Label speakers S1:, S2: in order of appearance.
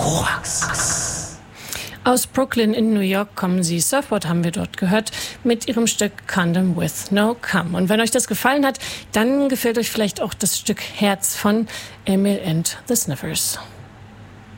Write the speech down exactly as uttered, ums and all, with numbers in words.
S1: Korax.
S2: Aus Brooklyn in New York kommen sie, Surfboard haben wir dort gehört, mit ihrem Stück Condom with No Cum. Und wenn euch das gefallen hat, dann gefällt euch vielleicht auch das Stück Herz von Emil and the Sniffers.